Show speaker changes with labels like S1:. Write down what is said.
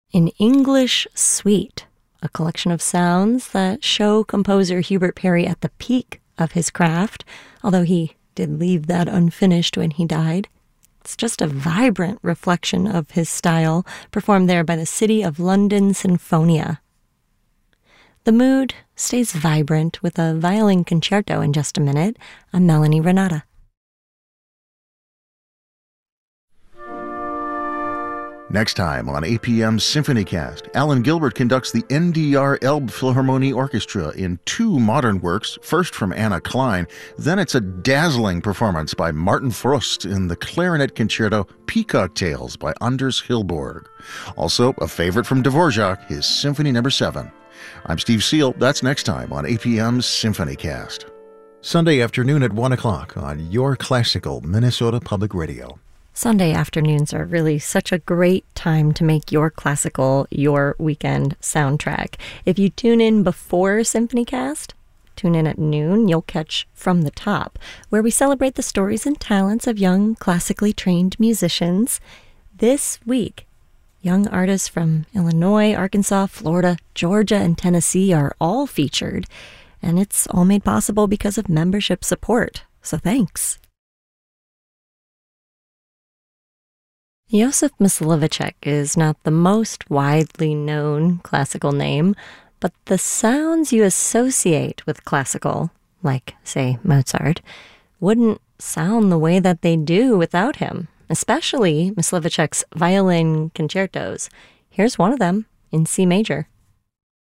S1: An English Suite, a collection of sounds that show composer Hubert Parry at the peak of his craft, although he did leave that unfinished when he died. It's just a vibrant reflection of his style, performed there by the City of London Sinfonia. The mood stays vibrant with a violin concerto in just a minute. I'm Melanie Renata.
S2: Next time on APM's SymphonyCast, Alan Gilbert conducts the NDR Elbphilharmonie Orchestra in two modern works, first from Anna Klein, then it's a dazzling performance by Martin Frost in the clarinet concerto Peacock Tales by Anders Hillborg. Also, a favorite from Dvorak, his Symphony No. 7. I'm Steve Seal. That's next time on APM's SymphonyCast. Sunday afternoon at 1 o'clock on Your Classical Minnesota Public Radio.
S1: Sunday afternoons are really such a great time to make your classical your weekend soundtrack. If you tune in before SymphonyCast, tune in at noon, you'll catch From the Top, where we celebrate the stories and talents of young classically trained musicians. This week, young artists from Illinois, Arkansas, Florida, Georgia, and Tennessee are all featured, and it's all made possible because of membership support. So thanks. Josef Mysliveček is not the most widely known classical name, but the sounds you associate with classical, like, say, Mozart, wouldn't sound the way that they do without him, especially Mysliveček's violin concertos. Here's one of them in C major.